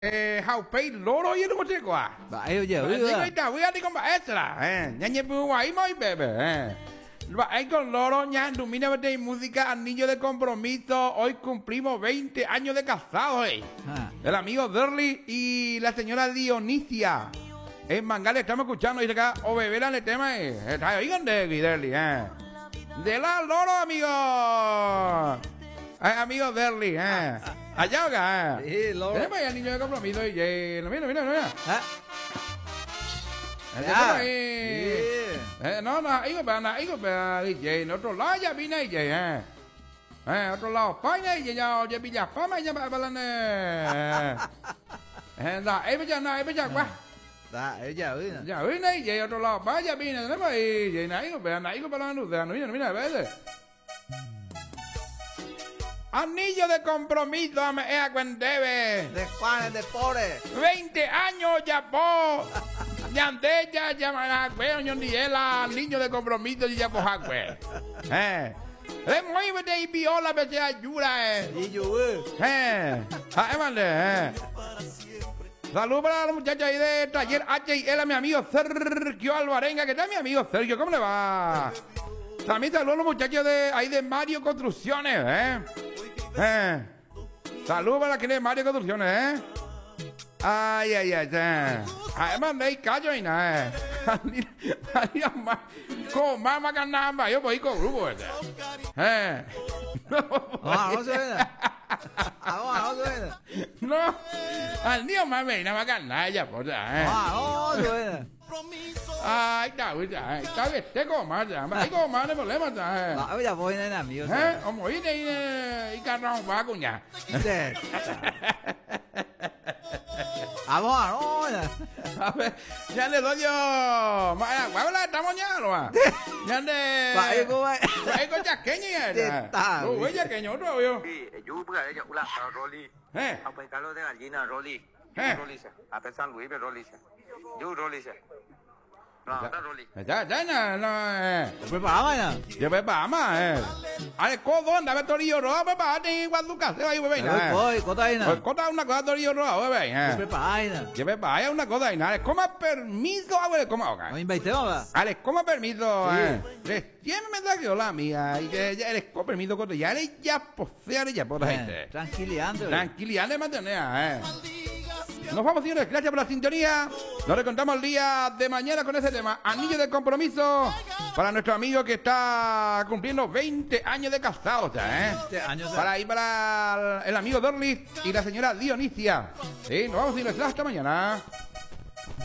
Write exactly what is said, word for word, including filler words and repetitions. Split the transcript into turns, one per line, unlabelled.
Eh, haupei loro y no chico ah.
Ba ayo je.
Digo ita, voy a ni con maestra. Eh, ñañe pu guay muy bebé. Eh. Va ahí con loro ña domina de música anillo de compromiso. Hoy cumplimos veinte años de casados, eh.
Ah.
El amigo Derly y la señora Dionisia. En Mangal estamos escuchando y acá o beber el tema eh. Está ahí con Derly, eh. De la loro, amigo. Eh, amigo Derly, eh. Allá acá, eh.
Sí, loro.
Tenemos ahí al niño de compromiso y eh, mira, mira, mira.
Ah.
Ese
Ya.
tema ahí.
Sí.
Eh, no, no, hijo, pero no, hijo, pero D J, en otro lado ya vine D J, eh. Eh, otro lado, España y ya, ya pilla fama y ya para la eh. Eh, no, ahí ya, no, ahí ya, guau.
Da ayo je uy.
Ya vine D J, otro lado, vaya vine, tenemos ahí, D J, no, hijo, pero no, hijo, para la luz, no, mira, mira, ve. Anillo de compromiso, me he debe.
De Juan de Pore.
veinte años ya, po. Ñandella, llamará, güey, ñondiela, niño de compromiso y ya, po, güey. Eh. Le muévete y viola, me se ayuda, eh.
Y yo uy.
Eh. Ah, mande, eh. Saludos para los muchachos ahí de Taller H y L, a mi amigo Sergio Alvarenga. ¿Qué tal, mi amigo Sergio? ¿Cómo le va? También saludos a los muchachos de ahí de Mario Construcciones, eh. Eh. Saludos para que de Mario Construcciones, eh. Ay, ay, ay, eh. Además, no hay callo y nada, eh. Con más macanamba, yo voy con grupo, este. Eh.
Ah, no se ve. Ah, no se ve.
No, al niño más me nada más canalla, pues, eh.
Ah, no se ve.
Ay, está, está, está bien, te comas, ya. Hay comas, no hay problema, ya.
Ba ayo voy en amigo.
Eh, como ir y y carrón va con ya.
Sí. Vamos a no.
A ver, ya le doy yo. Vaya, guábala, estamos ya, ¿no? Ya le.
Ba ayo go.
Ahí con chaqueño ya.
Está,
Lo voy chaqueño, otro yo.
Sí, yo porque ella una Rolly.
Eh,
A pescado de gallina Rolly.
Eh.
Rolly se. A pesar Luis de Rolly se. Yo Rolly se. No, no Rolly.
ya, ya, no, no, eh.
Preparaba ya.
Ya ve para más, eh. Ale, codo, anda, ve torillo rojo, ve para ti, cuando se va a ir, bebé.
Voy, cota ahí
Pues
na.
cota una cosa torillo rojo, bebé. Eh.
Prepara ahí na.
Que ve para una cosa y nada. Coma permiso, abuelo, coma,
No
ok.
invitemos ba.
Ale, coma permiso,
Sí.
eh. Recién me da que la mía. Y que ya eres con permiso, corto. Ya eres ya posear ya por la gente.
Tranquilidad.
Tranquilidad de mantener, eh. Nos vamos, señores. Gracias por la sintonía. Nos recontamos el día de mañana con ese tema. Anillo de compromiso para nuestro amigo que está cumpliendo veinte años de casados ya, eh.
Este año se-
Para ir para el amigo Dorlis y la señora Dionisia. Sí, nos vamos, señores. Hasta mañana.